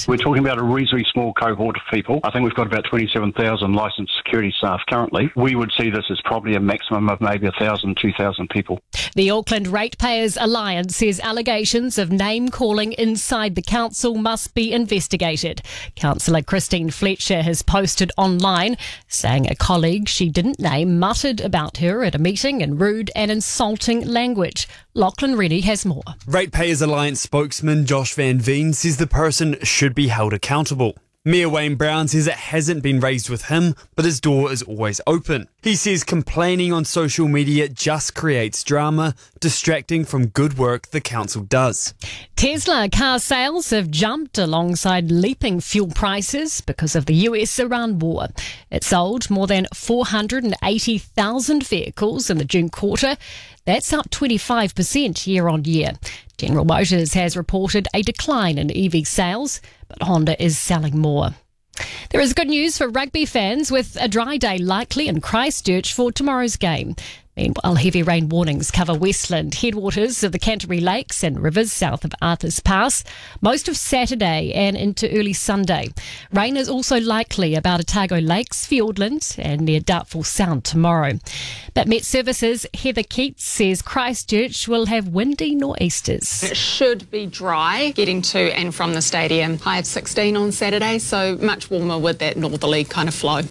News. We're talking about a reasonably small cohort of people. I think we've got about 27,000 licensed security staff currently. We would see this as probably a maximum of maybe 1,000, 2,000 people. The Auckland Ratepayers Alliance says allegations of name-calling inside the council must be investigated. Councillor Christine Fletcher has posted online saying a colleague she didn't name muttered about her at a meeting in rude and insulting language. Lachlan Reddy has more. Ratepayers Alliance spokesman Josh Van Veen says the person should be held accountable. Mayor Wayne Brown says it hasn't been raised with him, but his door is always open. He says complaining on social media just creates drama, distracting from good work the council does. Tesla car sales have jumped alongside leaping fuel prices because of the US-Iran war. It sold more than 480,000 vehicles in the June quarter. That's up 25% year on year. General Motors has reported a decline in EV sales, but Honda is selling more. There is good news for rugby fans with a dry day likely in Christchurch for tomorrow's game. Meanwhile, heavy rain warnings cover Westland, headwaters of the Canterbury Lakes and rivers south of Arthur's Pass, most of Saturday and into early Sunday. Rain is also likely about Otago Lakes, Fiordland and near Dartford Sound tomorrow. But Met Services' Heather Keats says Christchurch will have windy nor'easters. It should be dry getting to and from the stadium. High of 16 on Saturday, so much warmer with that northerly kind of flow.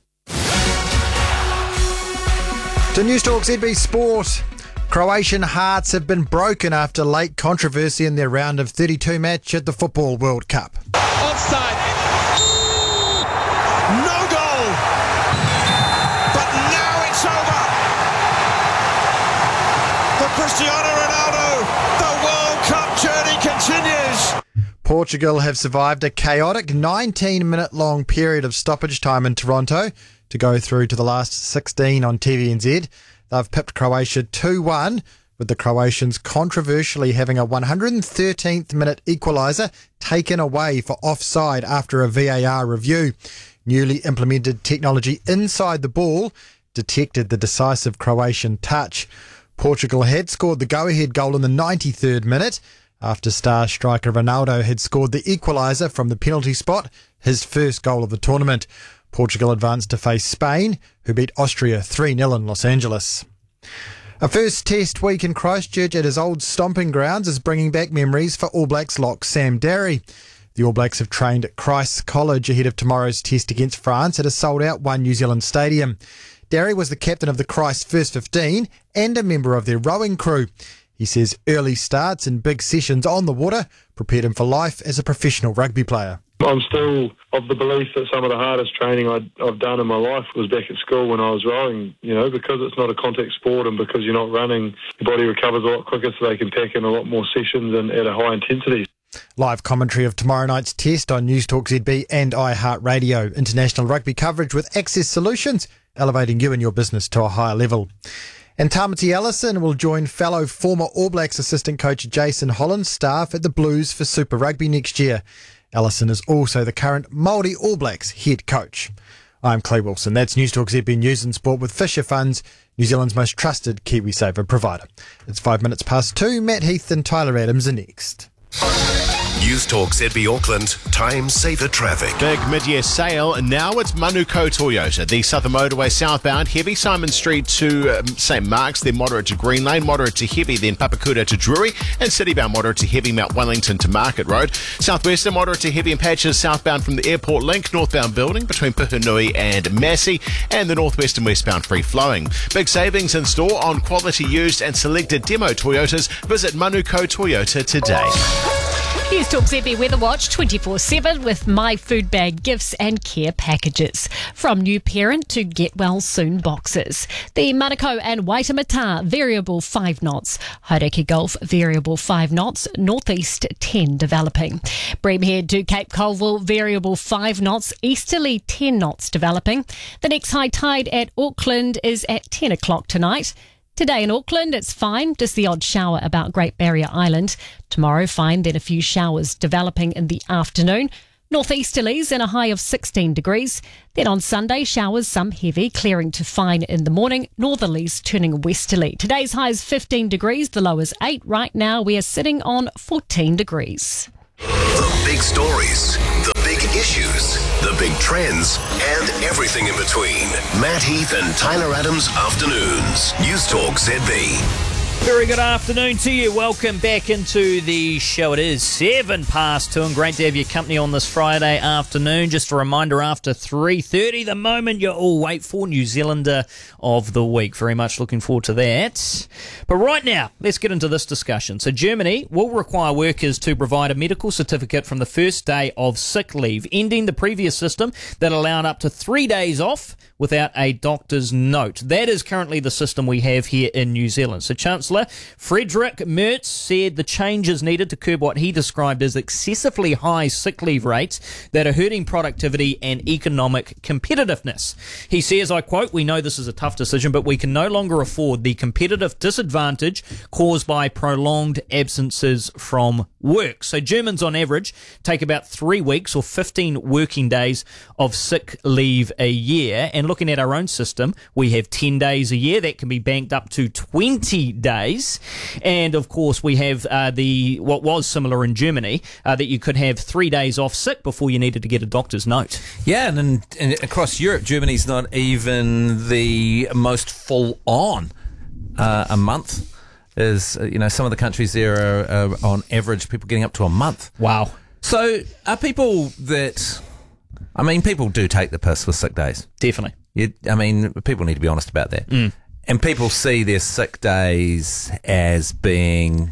To Newstalk ZB Sport. Croatian hearts have been broken after late controversy in their round of 32 match at the Football World Cup. Offside. No goal. But now it's over. For Cristiano Ronaldo, the World Cup journey continues. Portugal have survived a chaotic 19-minute-long period of stoppage time in Toronto to go through to the last 16 on TVNZ. They've pipped Croatia 2-1, with the Croatians controversially having a 113th minute equaliser taken away for offside after a VAR review. Newly implemented technology inside the ball detected the decisive Croatian touch. Portugal had scored the go-ahead goal in the 93rd minute after star striker Ronaldo had scored the equaliser from the penalty spot, his first goal of the tournament. Portugal advanced to face Spain, who beat Austria 3-0 in Los Angeles. A first test week in Christchurch at his old stomping grounds is bringing back memories for All Blacks lock Sam Darry. The All Blacks have trained at Christ's College ahead of tomorrow's test against France at a sold-out One New Zealand stadium. Darry was the captain of the Christ First 15 and a member of their rowing crew. He says early starts and big sessions on the water prepared him for life as a professional rugby player. I'm still of the belief that some of the hardest training I've done in my life was back at school when I was rowing, because it's not a contact sport and because you're not running, your body recovers a lot quicker so they can pack in a lot more sessions and at a high intensity. Live commentary of tomorrow night's test on Newstalk ZB and iHeartRadio. International rugby coverage with Access Solutions, elevating you and your business to a higher level. And Tamati Ellison will join fellow former All Blacks assistant coach Jason Holland's staff at the Blues for Super Rugby next year. Ellison is also the current Māori All Blacks head coach. I'm Clay Wilson. That's Newstalk ZB News and Sport with Fisher Funds, New Zealand's most trusted KiwiSaver provider. It's 2:05. Matt Heath and Tyler Adams are next. Newstalk ZB Auckland, time saver traffic. Big mid-year sale, and now it's Manukau Toyota. The Southern Motorway southbound, heavy Simon Street to St Mark's, then moderate to Green Lane, moderate to heavy, then Papakura to Drury, and citybound moderate to heavy Mount Wellington to Market Road. Southwestern, moderate to heavy in patches southbound from the airport link, northbound building between Puhunui and Massey, and the northwest and westbound free flowing. Big savings in store on quality used and selected demo Toyotas. Visit Manukau Toyota today. Newstalk ZB Weather Watch 24/7 with My Food Bag gifts and care packages. From new parent to get well soon boxes. The Manukau and Waitemata variable 5 knots. Hauraki Gulf variable 5 knots. Northeast 10 developing. Breamhead to Cape Colville variable 5 knots. Easterly 10 knots developing. The next high tide at Auckland is at 10 o'clock tonight. Today in Auckland, it's fine, just the odd shower about Great Barrier Island. Tomorrow, fine, then a few showers developing in the afternoon. Northeasterlies and a high of 16 degrees. Then on Sunday, showers, some heavy, clearing to fine in the morning. Northerlies turning westerly. Today's high is 15 degrees, the low is 8. Right now, we are sitting on 14 degrees. The big stories, the big the big trends, and everything in between. Matt Heath and Tyler Adams Afternoons. News Talk ZB. Very good afternoon to you. Welcome back into the show. It is 2:07, and great to have your company on this Friday afternoon. Just a reminder, after 3:30, the moment you all wait for, New Zealander of the Week. Very much looking forward to that. But right now, let's get into this discussion. So Germany will require workers to provide a medical certificate from the first day of sick leave, ending the previous system that allowed up to 3 days off without a doctor's note. That is currently the system we have here in New Zealand. So Chancellor Friedrich Merz said the changes needed to curb what he described as excessively high sick leave rates that are hurting productivity and economic competitiveness. He says, I quote, "We know this is a tough decision, but we can no longer afford the competitive disadvantage caused by prolonged absences from work." So Germans on average take about 3 weeks or 15 working days of sick leave a year. And looking at our own system, we have 10 days a year. That can be banked up to 20 days. And of course, we have what was similar in Germany, that you could have 3 days off sick before you needed to get a doctor's note. Yeah, and across Europe, Germany's not even the most full on a month. Is some of the countries there are on average people getting up to a month. Wow. So are people that... people do take the piss with sick days. Definitely. People need to be honest about that. And people see their sick days as being,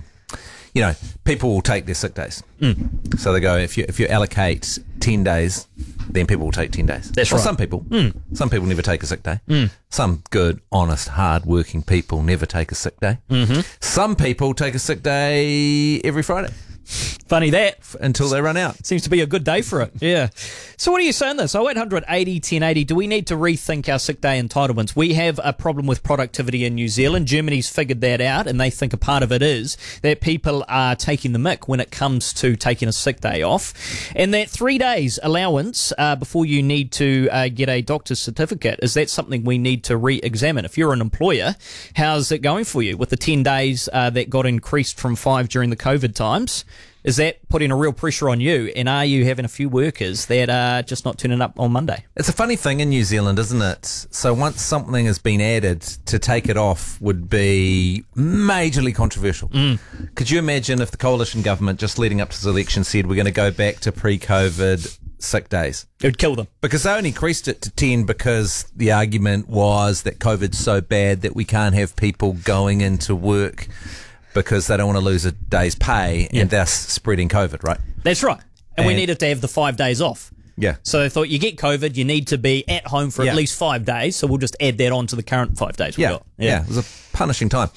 people will take their sick days. So they go, if you allocate 10 days, then people will take 10 days. That's right. Some people. Some people never take a sick day. Some good, honest, hard-working people never take a sick day. Some people take a sick day every Friday. Funny that. Until they run out. Seems to be a good day for it. Yeah. So what do you say on this? 0800 80 1080. Do we need to rethink our sick day entitlements? We have a problem with productivity in New Zealand. Germany's figured that out, and they think a part of it is that people are taking the mick when it comes to taking a sick day off. And that 3 days allowance before you need to get a doctor's certificate, is that something we need to re-examine? If you're an employer, how's it going for you with the 10 days that got increased from 5 during the COVID times? Is that putting a real pressure on you? And are you having a few workers that are just not turning up on Monday? It's a funny thing in New Zealand, isn't it? So once something has been added, to take it off would be majorly controversial. Could you imagine if the coalition government just leading up to the election said we're going to go back to pre-COVID sick days? It would kill them. Because they only increased it to 10 because the argument was that COVID's so bad that we can't have people going into work because they don't want to lose a day's pay and thus spreading COVID, right? That's right. And we needed to have the 5 days off. Yeah. So they thought, you get COVID, you need to be at home for at least 5 days, so we'll just add that on to the current 5 days we've got. Yeah, it was a punishing time.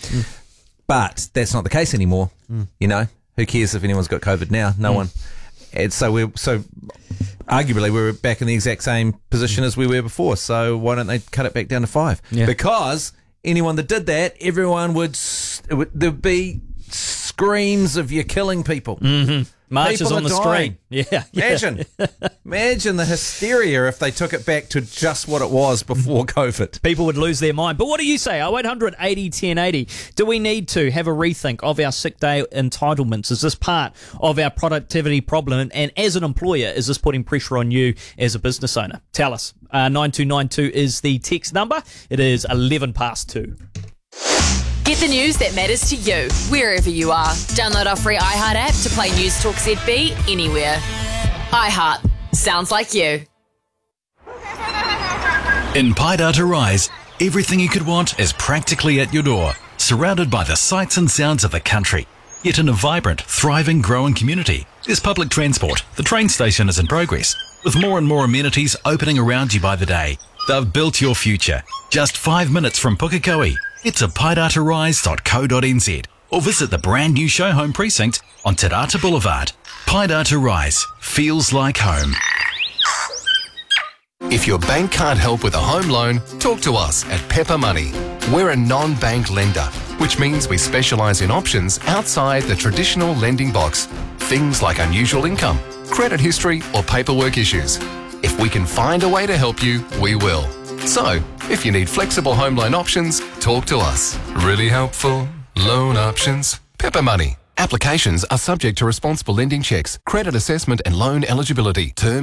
But that's not the case anymore. Who cares if anyone's got COVID now? No one. And so arguably we're back in the exact same position as we were before, so why don't they cut it back down to 5? Yeah. Because anyone that did that, there'd be screams of you're killing people. Marches people on the street. Yeah. Imagine the hysteria if they took it back to just what it was before COVID. People would lose their mind. But what do you say? 0800 80 1080. Do we need to have a rethink of our sick day entitlements? Is this part of our productivity problem? And as an employer, is this putting pressure on you as a business owner? Tell us. 9292 is the text number. It is 2:11. Get the news that matters to you, wherever you are. Download our free iHeart app to play News Talk ZB anywhere. iHeart. Sounds like you. In Paidata Rise, everything you could want is practically at your door, surrounded by the sights and sounds of the country. Yet in a vibrant, thriving, growing community, there's public transport. The train station is in progress, with more and more amenities opening around you by the day. They've built your future. Just 5 minutes from Pukekohe. It's a paidatarise.co.nz or visit the brand new show home precinct on Te Rata Boulevard. Paidata Rise feels like home. If your bank can't help with a home loan, talk to us at Pepper Money. We're a non-bank lender, which means we specialise in options outside the traditional lending box. Things like unusual income, credit history or paperwork issues. If we can find a way to help you, we will. So, if you need flexible home loan options, talk to us. Really helpful loan options. Pepper Money. Applications are subject to responsible lending checks, credit assessment and loan eligibility. Terms